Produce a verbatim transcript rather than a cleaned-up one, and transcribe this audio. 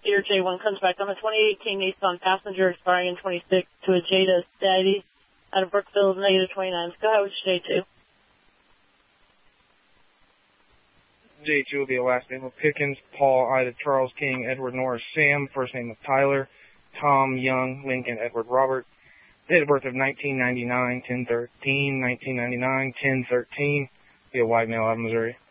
Cedar J one comes back on a twenty eighteen Nissan Passenger expiring in twenty-six to a Jada Steady out of Brookville, negative twenty-nine. Go ahead with J two. J two will be a last name of Pickens, Paul, Ida, Charles, King, Edward, Norris, Sam, first name of Tyler, Tom, Young, Lincoln, Edward, Robert. Date of birth of nineteen ninety-nine, ten thirteen, nineteen ninety-nine, ten thirteen. Be a white male out of Missouri.